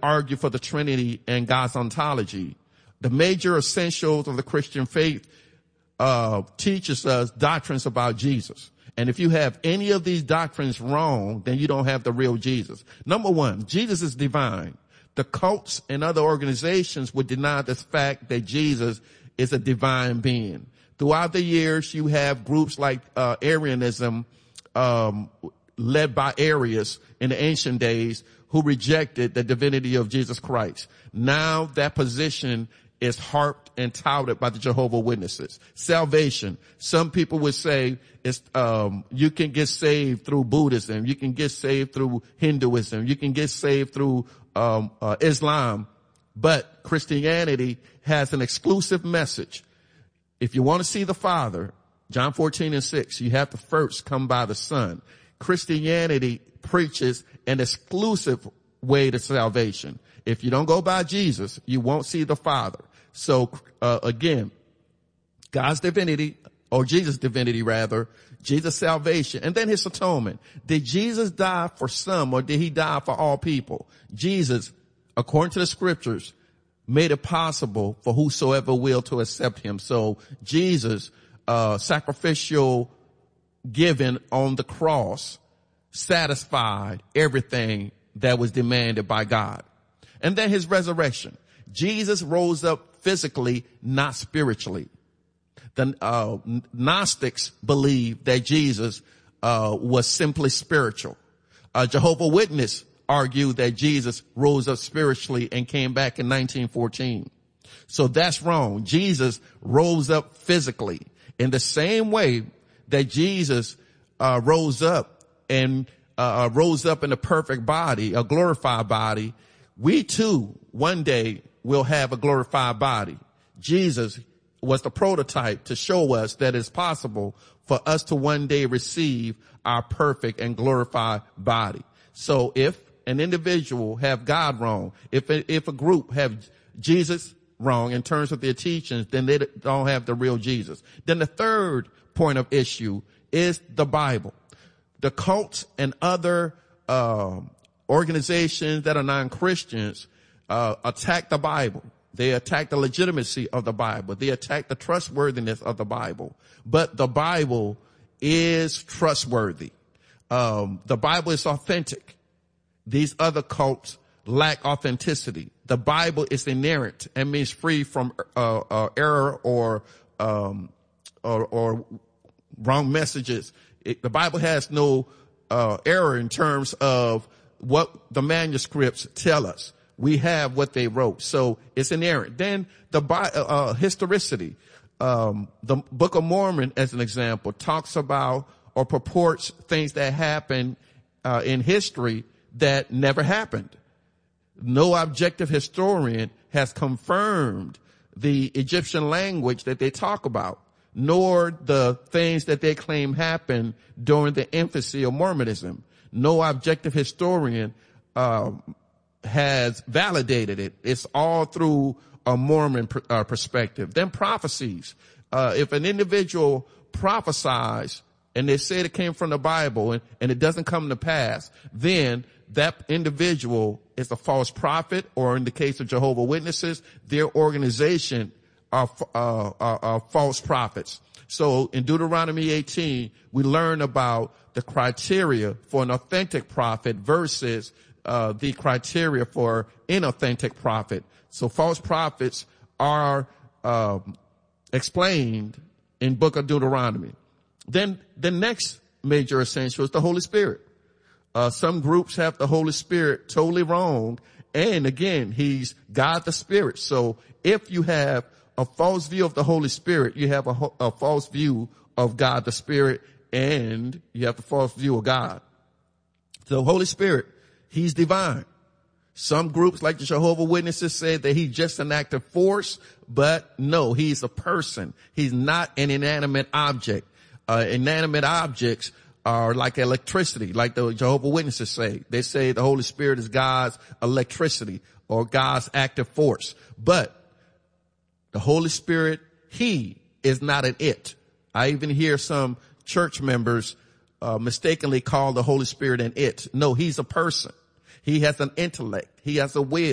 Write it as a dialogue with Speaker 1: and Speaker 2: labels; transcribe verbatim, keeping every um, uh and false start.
Speaker 1: argue for the Trinity and God's ontology. The major essentials of the Christian faith uh teaches us doctrines about Jesus. And if you have any of these doctrines wrong, then you don't have the real Jesus. Number one, Jesus is divine. The cults and other organizations would deny the fact that Jesus is a divine being. Throughout the years, you have groups like uh Arianism, um led by Arius in the ancient days, who rejected the divinity of Jesus Christ. Now that position is harped and touted by the Jehovah's Witnesses. Salvation. Some people would say it's, um, you can get saved through Buddhism. You can get saved through Hinduism. You can get saved through, um, uh, Islam. But Christianity has an exclusive message. If you want to see the Father, John fourteen and six, you have to first come by the Son. Christianity preaches an exclusive way to salvation. If you don't go by Jesus, you won't see the Father. So, uh, again, God's divinity, or Jesus' divinity rather, Jesus' salvation, and then his atonement. Did Jesus die for some, or did he die for all people? Jesus, according to the scriptures, made it possible for whosoever will to accept him. So Jesus, uh, sacrificial given on the cross satisfied everything that was demanded by God. And then his resurrection. Jesus rose up physically, not spiritually. The uh, Gnostics believe that Jesus uh was simply spiritual. Uh, Jehovah's Witness argue that Jesus rose up spiritually and came back in nineteen fourteen. So that's wrong. Jesus rose up physically in the same way that Jesus uh rose up and uh rose up in a perfect body, a glorified body. We too one day will have a glorified body. Jesus was the prototype to show us that it's possible for us to one day receive our perfect and glorified body. So if an individual have God wrong, if a, if a group have Jesus wrong in terms of their teachings, then they don't have the real Jesus. Then the third point of issue is the Bible. The cults and other uh, organizations that are non-Christians uh, attack the Bible. They attack the legitimacy of the Bible. They attack the trustworthiness of the Bible. But the Bible is trustworthy. Um, the Bible is authentic. These other cults lack authenticity. The Bible is inerrant and means free from uh, uh, error or, um, or or wrong messages. It, the Bible has no uh, error in terms of what the manuscripts tell us. We have what they wrote, so it's inerrant. Then the uh, historicity. Um, the Book of Mormon, as an example, talks about or purports things that happened uh, in history that never happened. No objective historian has confirmed the Egyptian language that they talk about, nor the things that they claim happened during the infancy of Mormonism. No objective historian uh, has validated it. It's all through a Mormon pr- uh, perspective. Then prophecies. Uh, if an individual prophesies and they say it came from the Bible and, and it doesn't come to pass, then that individual is a false prophet, or in the case of Jehovah's Witnesses, their organization are, uh, are, are false prophets. So in Deuteronomy eighteen, we learn about the criteria for an authentic prophet versus uh, the criteria for inauthentic prophet. So false prophets are um, explained in Book of Deuteronomy. Then the next major essential is the Holy Spirit. Uh, some groups have the Holy Spirit totally wrong. And again, he's God the Spirit. So if you have a false view of the Holy Spirit, you have a, a false view of God the Spirit, and you have the false view of God. So Holy Spirit, he's divine. Some groups like the Jehovah's Witnesses say that he's just an active force, but no, he's a person. He's not an inanimate object. Uh, inanimate objects are like electricity, like the Jehovah's Witnesses say. They say the Holy Spirit is God's electricity or God's active force. But the Holy Spirit, he is not an it. I even hear some church members uh, mistakenly call the Holy Spirit an it. No, he's a person. He has an intellect. He has a will.